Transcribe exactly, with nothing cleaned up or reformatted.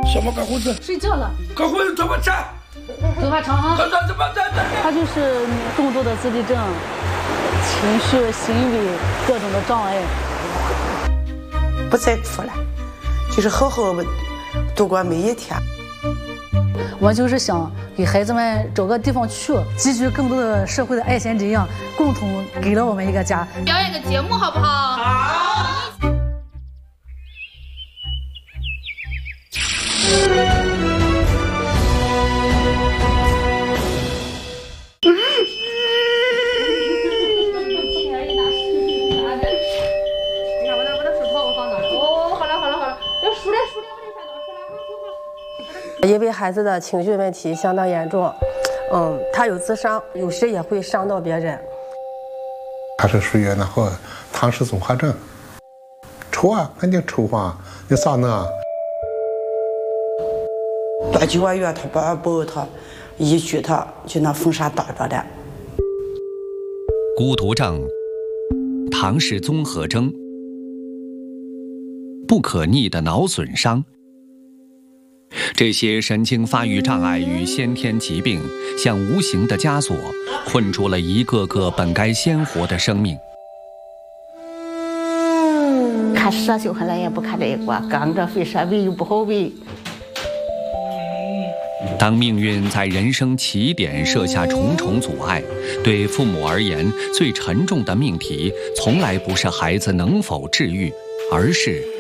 小宝赶回去睡觉了， 赶回去怎么吃？ 头发长啊。 怎么怎么怎么？ 他就是重度的自闭症，情绪、行为各种的障碍。 不再哭了，就是好好度过每一天。 我就是想给孩子们找个地方去，汲取更多的社会的爱心力量，共同给了我们一个家。 表演个节目好不好？好。 因为孩子的情绪问题相当严重，嗯，他有自伤，有时也会伤到别人。 他是属于那个唐氏综合症，抽啊，肯定抽啊，你咋弄？ 多几个月他不抱他，一举他就那风沙打着的。 孤独症、唐氏综合征、不可逆的脑损伤。这些神经发育障碍与先天疾病，像无形的枷锁，困住了一个个本该鲜活的生命。 看蛇就回来也不看这一个，刚着非蛇喂又不好喂。 当命运在人生起点设下重重阻碍，对父母而言，最沉重的命题，从来不是孩子能否治愈，而是